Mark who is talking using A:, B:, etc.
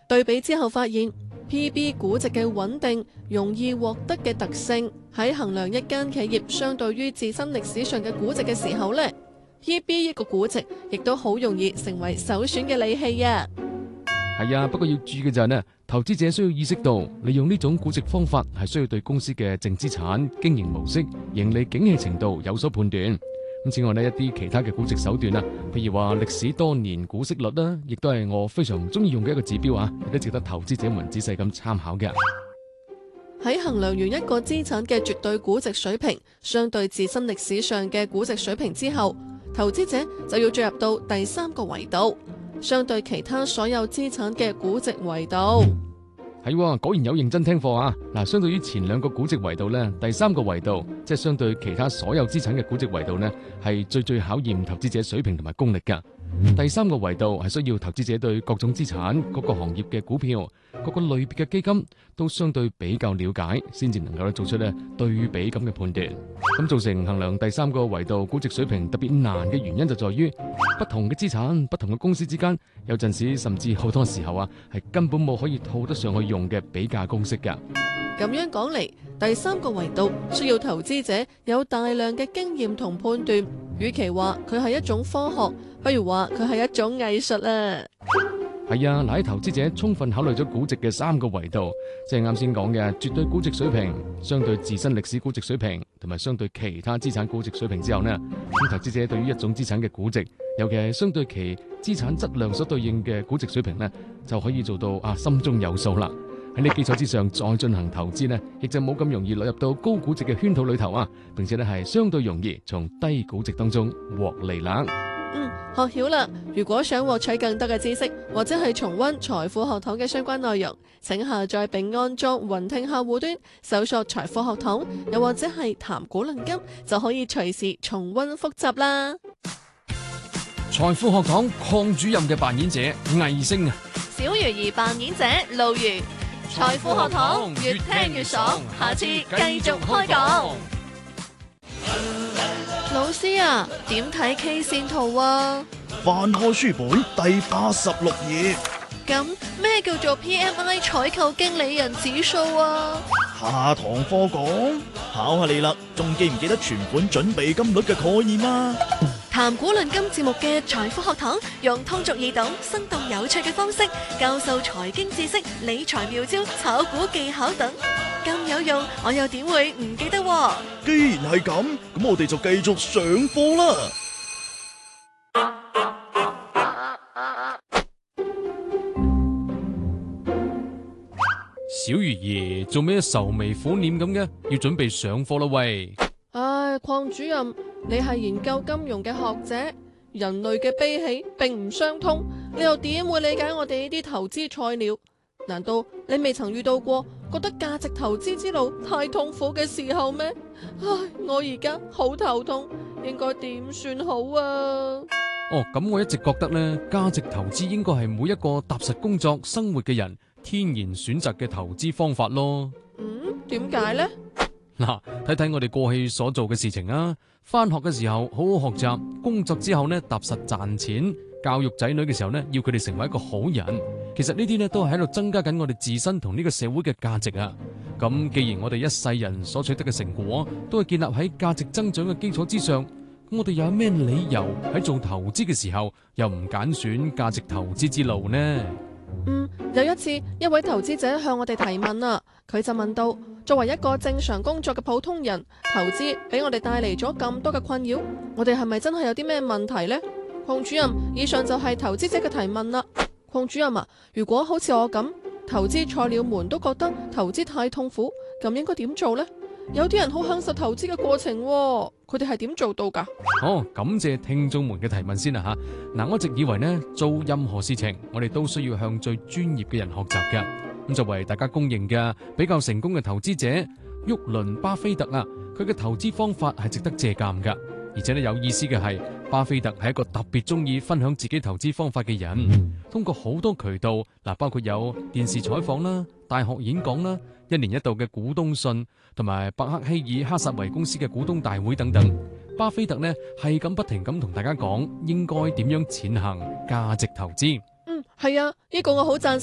A: 對比之後發現 PB 估值嘅穩定、容易獲得嘅特性，喺衡量一間企業相對於自身歷史上嘅估值嘅時候呢， PB 一個估值亦都好容易成為首選嘅利器啊。
B: 係啊，不過要注意嘅就係呢，投資者需要意識到，利用呢種估值方法係需要對公司嘅淨資產、經營模式、盈利景氣程度有所判斷。咁此外呢，一啲其他嘅估值手段啊，譬如話歷史多年股息率啦，亦都係我非常中意用嘅一個指標啊，亦都值得投資者們仔細咁參考嘅。
A: 喺衡量完一個資產嘅絕對估值水平相對自身歷史上嘅估值水平之後，投資者就要進入到第三個維度，相對其他所有資產嘅估值維度。
B: 係，果然有認真聽課啊！嗱，相對於前兩個估值維度呢，第三個維度即係相對其他所有資產嘅估值維度呢，係最考驗投資者水平同埋功力噶。第三個維度係需要投資者對各種資產、各個行業嘅股票、各個類別嘅基金都相對比較了解，先至能夠做出對比咁嘅判斷。咁造成衡量第三個維度估值水平特別難嘅原因就在於不同嘅資產、不同嘅公司之間，有陣時甚至好多時候啊，係根本冇可以套得上去用嘅比價公式噶。
A: 咁樣講嚟，第三個維度需要投資者有大量嘅經驗同判斷，與其話佢係一種科學，不如話佢係一種藝術啊。
B: 係啊，嗱，喺投資者充分考慮咗估值嘅三個維度，即係啱先講嘅絕對估值水平、相對自身歷史估值水平同埋相對其他資產估值水平之後呢，咁投資者對於一種資產嘅估值，尤其係相對其資產質量所對應嘅估值水平呢，就可以做到心中有數啦。喺呢基礎之上再進行投資呢，亦就冇咁容易落入到高估值嘅圈套裏頭啊，並且呢係相對容易從低估值當中獲利啦。
A: 學曉啦！如果想獲取更多嘅知識，或者係重溫財富學堂嘅相關內容，請下載並安裝雲聽客戶端，搜索財富學堂，又或者係談股論金，就可以隨時重溫複習啦。
B: 財富學堂鄺主任嘅扮演者魏星啊，
A: 小魚兒扮演者路如，財富學堂越聽越爽，下次繼續開講。老師啊，點睇 K 線圖啊？
C: 翻開書本第86頁。
A: 咁咩叫做 PMI 採購經理人指數啊？
C: 下堂課講，考下你啦，仲記唔記得存款準備金率嘅概念啊？
A: 談股論金節目嘅財富學堂，用通俗易懂、生動有趣嘅方式教授財經知識、理財妙招、炒股技巧等，咁有用，我又點會唔記得喎？
C: 既然係咁，咁我哋就繼續上課啦。
B: 小魚兒做咩愁眉苦臉咁嘅？要準備上課啦喂！
A: 唉，鄺主任，你係研究金融嘅學者，人類嘅悲喜並唔相通，你又點會理解我哋呢啲投資菜鳥？難道你未曾遇到過覺得價值投資之路太痛苦嘅時候咩？唉，我而家好頭痛，應該點算好啊？
B: 咁我一直覺得呢，價值投資應該係每一個踏實工作生活嘅人天然選擇嘅投資方法咯。
A: 點解呢？
B: 嗱，睇睇我哋過去所做嘅事情啊。返學嘅時候好好學習，工作之後呢踏實賺錢，教育仔女嘅時候呢要佢哋成為一個好人。其實呢啲呢都係喺度增加緊我哋自身同呢個社會嘅價值啊。咁既然我哋一世人所取得嘅成果都係建立喺價值增長嘅基礎之上，咁我哋又有咩理由喺做投資嘅時候又唔揀選價值投資之路呢？
A: 有一次，一位投資者向我哋提問啊，佢就問到：作為一個正常工作嘅普通人，投資俾我哋帶嚟咗咁多嘅困擾，我哋係咪真係有啲咩問題呢？鄺主任，以上就係投資者嘅提問啦。鄺主任啊，如果好似我咁，投資菜鳥們都覺得投資太痛苦，咁應該點做呢？有啲人好享受投資嘅過程，佢哋係點做到㗎？
B: 感謝聽眾們嘅提問先啦吓。嗱，我一直以為呢，做任何事情，我哋都需要向最專業嘅人學習嘅。咁作為大家公認嘅比較成功嘅投資者，沃倫巴菲特啊，佢嘅投資方法係值得借鑒噶。而且呢，有意思嘅係，巴菲特係一個特別中意分享自己投資方法嘅人。通過好多渠道，包括有電視採訪啦、大學演講啦、一年一度嘅股東信，同埋伯克希爾哈撒維公司嘅股東大會等等。巴菲特呢係咁不停咁同大家講應該點樣踐行價值投資。
A: 係啊，呢個我好贊